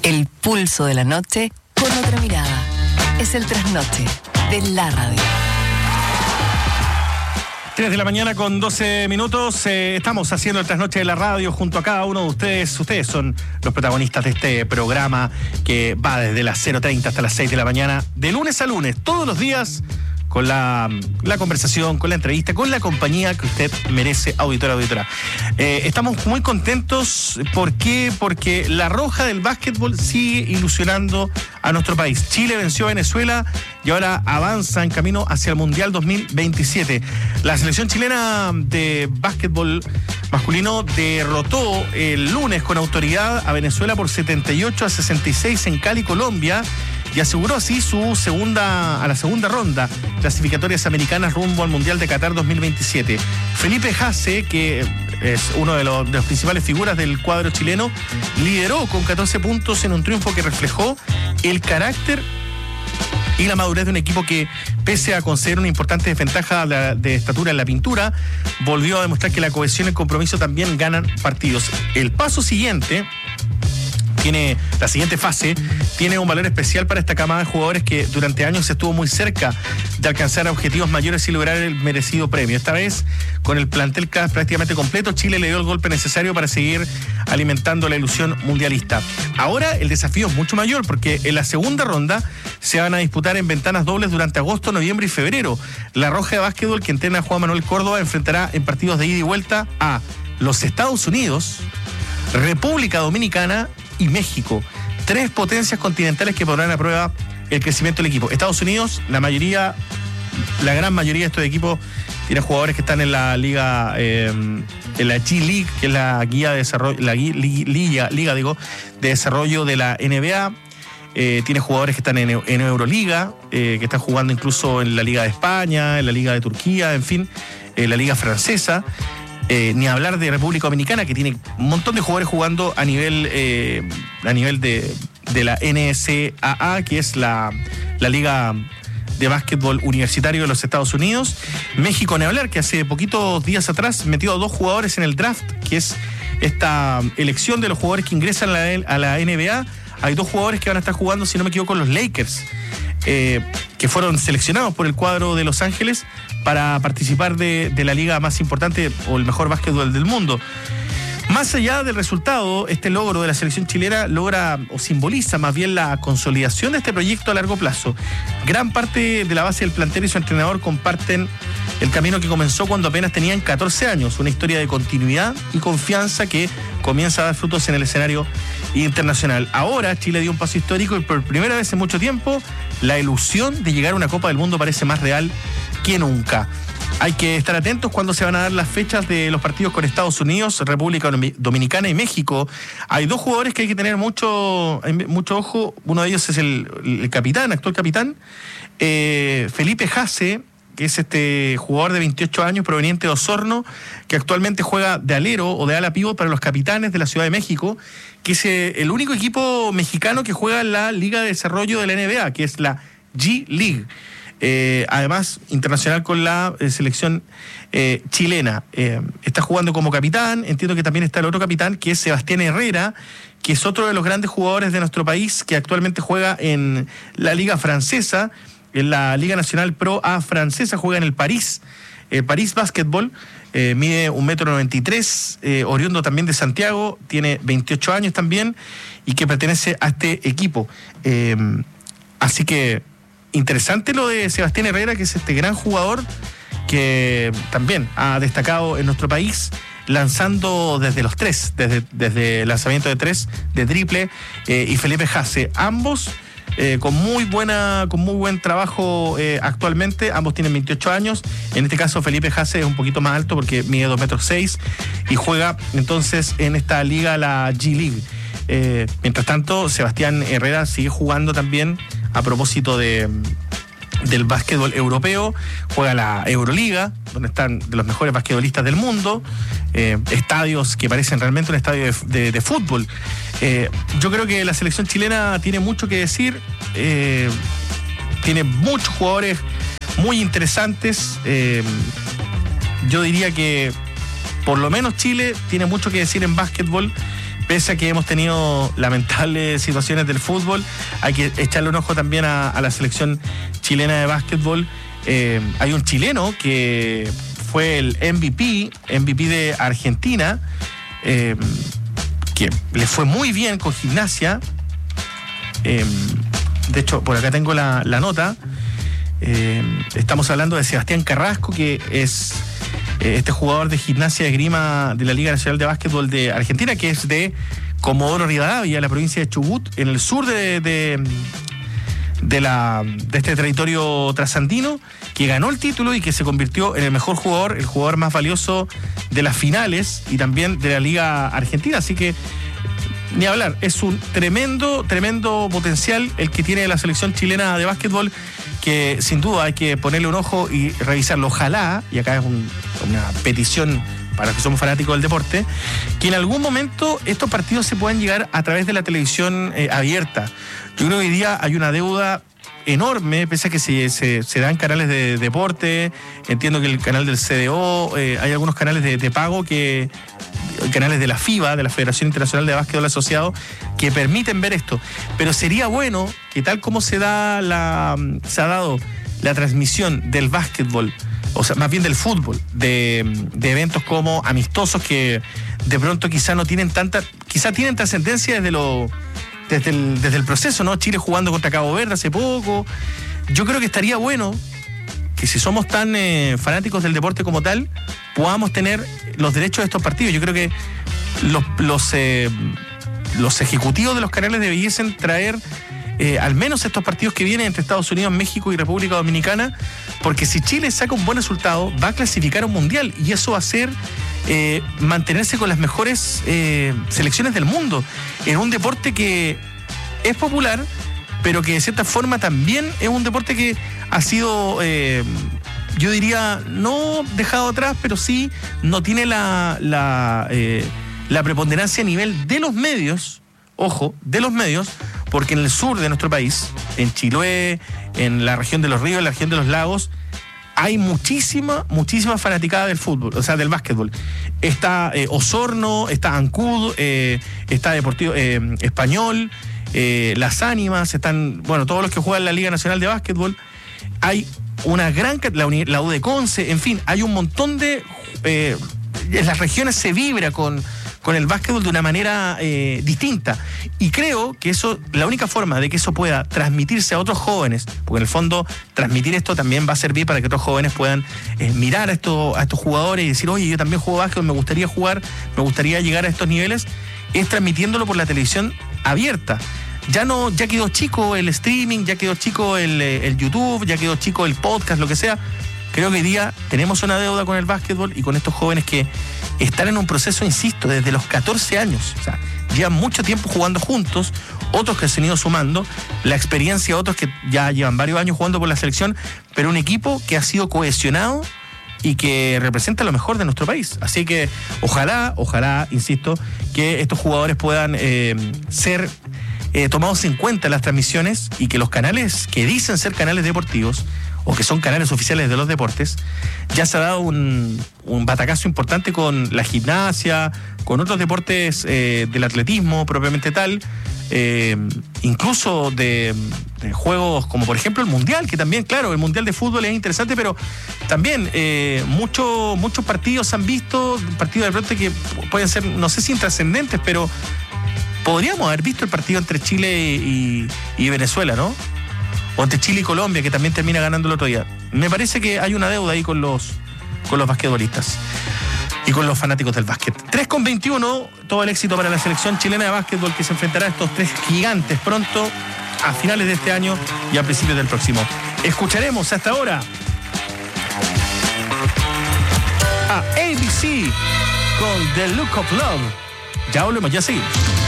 El pulso de la noche con otra mirada. Es el trasnoche de la radio. 3 de la mañana con 12 minutos. Estamos haciendo el trasnoche de la radio junto a cada uno de ustedes. Ustedes son los protagonistas de este programa que va desde las 0:30 hasta las 6 de la mañana, de lunes a lunes, todos los días, con la conversación, con la entrevista, con la compañía que usted merece, auditora. Estamos muy contentos. ¿Por qué? Porque la roja del básquetbol sigue ilusionando a nuestro país. Chile venció a Venezuela y ahora avanza en camino hacia el Mundial 2027. La selección chilena de básquetbol masculino derrotó el lunes con autoridad a Venezuela por 78-66 en Cali, Colombia, y aseguró así a la segunda ronda clasificatorias americanas rumbo al Mundial de Qatar 2027. Felipe Haase, que es uno de los principales figuras del cuadro chileno, lideró con 14 puntos en un triunfo que reflejó el carácter y la madurez de un equipo que, pese a conceder una importante desventaja de estatura en la pintura, volvió a demostrar que la cohesión y el compromiso también ganan partidos. El paso siguiente la siguiente fase tiene un valor especial para esta camada de jugadores que durante años estuvo muy cerca de alcanzar objetivos mayores y lograr el merecido premio. Esta vez, con el plantel prácticamente completo, Chile le dio el golpe necesario para seguir alimentando la ilusión mundialista. Ahora el desafío es mucho mayor, porque en la segunda ronda se van a disputar en ventanas dobles durante agosto, noviembre y febrero. La roja de básquetbol, que entrena Juan Manuel Córdoba, enfrentará en partidos de ida y vuelta a los Estados Unidos, República Dominicana y México, 3 potencias continentales que pondrán a prueba el crecimiento del equipo. Estados Unidos, la gran mayoría de estos equipos tienen jugadores que están en la liga, en la G-League, que es la guía de desarrollo, liga de desarrollo de la NBA. Tiene jugadores que están en Euroliga, que están jugando incluso en la Liga de España, en la Liga de Turquía, en fin, en la Liga Francesa. Ni hablar de República Dominicana, que tiene un montón de jugadores jugando a nivel de la NCAA, que es la liga de básquetbol universitario de los Estados Unidos. México, ni hablar, que hace poquitos días atrás metió a 2 jugadores en el draft, que es esta elección de los jugadores que ingresan a la NBA. Hay 2 jugadores que van a estar jugando, si no me equivoco, con los Lakers, que fueron seleccionados por el cuadro de Los Ángeles para participar de la liga más importante o el mejor básquetbol del mundo. Más allá del resultado, este logro de la selección chilena logra o simboliza más bien la consolidación de este proyecto a largo plazo. Gran parte de la base del plantel y su entrenador comparten el camino que comenzó cuando apenas tenían 14 años, una historia de continuidad y confianza que comienza a dar frutos en el escenario internacional. Ahora Chile dio un paso histórico y por primera vez en mucho tiempo la ilusión de llegar a una Copa del Mundo parece más real que nunca. Hay que estar atentos cuando se van a dar las fechas de los partidos con Estados Unidos, República Dominicana y México. Hay 2 jugadores que hay que tener mucho ojo. Uno de ellos es el capitán, actual capitán, Felipe Haase, que es este jugador de 28 años proveniente de Osorno, que actualmente juega de alero o de ala pívot para los Capitanes de la Ciudad de México, que es el único equipo mexicano que juega en la Liga de Desarrollo de la NBA, que es la G-League. Además, internacional con la selección chilena. Está jugando como capitán. Entiendo que también está el otro capitán, que es Sebastián Herrera, que es otro de los grandes jugadores de nuestro país, que actualmente juega en la Liga Francesa, en la Liga Nacional Pro A francesa, juega en el París Básquetbol. Mide 1,93 m, oriundo también de Santiago, tiene 28 años también, y que pertenece a este equipo. Así que interesante lo de Sebastián Herrera, que es este gran jugador que también ha destacado en nuestro país, lanzando desde los 3, desde lanzamiento de 3, de triple, y Felipe Haase, ambos con muy buen trabajo actualmente. Ambos tienen 28 años. En este caso Felipe Haase es un poquito más alto porque mide 2,6 m y juega entonces en esta liga, la G-League. Mientras tanto, Sebastián Herrera sigue jugando también a propósito del básquetbol europeo. Juega la Euroliga, donde están de los mejores basquetbolistas del mundo. Estadios que parecen realmente un estadio de fútbol. Yo creo que la selección chilena tiene mucho que decir. Tiene muchos jugadores muy interesantes. Yo diría que por lo menos Chile tiene mucho que decir en básquetbol, pese a que hemos tenido lamentables situaciones del fútbol, hay que echarle un ojo también a la selección chilena de básquetbol. Hay un chileno que fue el MVP de Argentina, que le fue muy bien con Gimnasia. De hecho, por acá tengo la nota. Estamos hablando de Sebastián Carrasco, que es este jugador de Gimnasia de Esgrima de la Liga Nacional de Básquetbol de Argentina, que es de Comodoro Rivadavia, la provincia de Chubut, en el sur de este territorio trasandino, que ganó el título y que se convirtió en el mejor jugador, el jugador más valioso de las finales y también de la Liga Argentina. Así que ni hablar, es un tremendo potencial el que tiene la selección chilena de básquetbol, que sin duda hay que ponerle un ojo y revisarlo. Ojalá, y acá es una petición para los que somos fanáticos del deporte, que en algún momento estos partidos se puedan llegar a través de la televisión abierta. Yo creo que hoy día hay una deuda enorme, pese a que se dan canales de deporte. Entiendo que el canal del CDO, hay algunos canales de pago, canales de la FIBA, de la Federación Internacional de Básquetbol Asociado, que permiten ver esto. Pero sería bueno que, tal como se ha dado la transmisión del básquetbol, o sea, más bien del fútbol, de eventos como amistosos que de pronto quizá no tienen quizá tienen trascendencia desde el proceso, ¿no? Chile jugando contra Cabo Verde hace poco. Yo creo que estaría bueno que, si somos tan fanáticos del deporte como tal, podamos tener los derechos de estos partidos. Yo creo que los ejecutivos de los canales debiesen traer al menos estos partidos que vienen entre Estados Unidos, México y República Dominicana, porque si Chile saca un buen resultado, va a clasificar a un mundial, y eso va a ser mantenerse con las mejores selecciones del mundo, en un deporte que es popular, pero que de cierta forma también es un deporte que ha sido, yo diría, no dejado atrás, pero sí no tiene la preponderancia a nivel de los medios, ojo, de los medios, porque en el sur de nuestro país, en Chiloé, en la región de los ríos, en la región de los lagos, hay muchísima fanaticada del fútbol, o sea, del básquetbol. Está Osorno, está Ancud, está Deportivo Español, Las Ánimas, están, bueno, todos los que juegan en la Liga Nacional de Básquetbol. Hay una gran, la U de Conce, en fin, hay un montón de... en las regiones se vibra con el básquetbol de una manera distinta, y creo que eso, la única forma de que eso pueda transmitirse a otros jóvenes, porque en el fondo transmitir esto también va a servir para que otros jóvenes puedan mirar a estos jugadores y decir, oye, yo también juego básquetbol, me gustaría jugar, me gustaría llegar a estos niveles, es transmitiéndolo por la televisión abierta. Ya quedó chico el streaming, ya quedó chico el YouTube, ya quedó chico el podcast, lo que sea. Creo que hoy día tenemos una deuda con el básquetbol y con estos jóvenes que están en un proceso, insisto, desde los 14 años. O sea, llevan mucho tiempo jugando juntos, otros que se han ido sumando, la experiencia, otros que ya llevan varios años jugando por la selección, pero un equipo que ha sido cohesionado y que representa lo mejor de nuestro país. Así que ojalá, insisto, que estos jugadores puedan ser tomados en cuenta en las transmisiones, y que los canales que dicen ser canales deportivos o que son canales oficiales de los deportes, ya se ha dado un batacazo importante con la gimnasia, con otros deportes del atletismo propiamente tal, incluso de juegos como por ejemplo el Mundial, que también, claro, el Mundial de fútbol es interesante, pero también muchos partidos se han visto, partidos de deporte que pueden ser, no sé si intrascendentes, pero podríamos haber visto el partido entre Chile y Venezuela, ¿no? O entre Chile y Colombia, que también termina ganando el otro día. Me parece que hay una deuda ahí con los basquetbolistas y con los fanáticos del básquet. 3:21, todo el éxito para la selección chilena de básquetbol, que se enfrentará a estos tres gigantes pronto, a finales de este año y a principios del próximo. Escucharemos hasta ahora a ABC con The Look of Love. Ya volvemos, ya seguimos.